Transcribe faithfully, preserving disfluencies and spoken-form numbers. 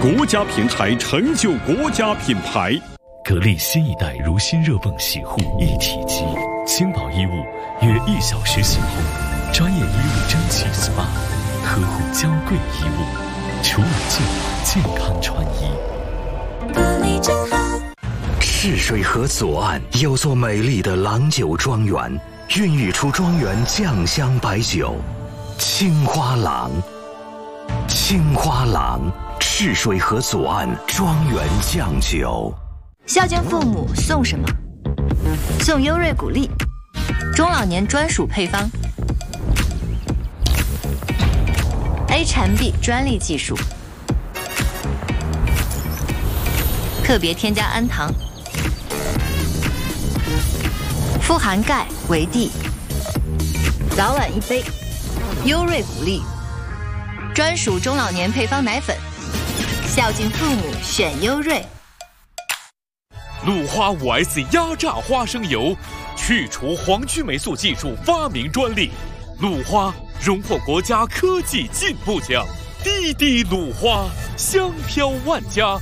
国家品牌成就国家品牌。 格力新一代如新热泵洗护一体机，轻薄衣物约一小时洗后，专业衣物蒸汽 S P A， 呵护娇贵衣物，除螨净化，健康穿衣。 格力真好。 赤水河左岸有座美丽的郎酒庄园，孕育出庄园酱香白酒，青花郎。青花郎，赤水河左岸庄园酱酒。 孝敬父母送什么？送优瑞谷粒，中老年专属配方 ，A 产 B 专利技术，特别添加氨糖，富含钙、维 D， 早晚一杯，优瑞谷粒，专属中老年配方奶粉，孝敬父母选优瑞。 鲁花 五 S 压榨花生油，去除黄曲霉素技术发明专利，鲁花荣获国家科技进步奖，滴滴鲁花，香飘万家。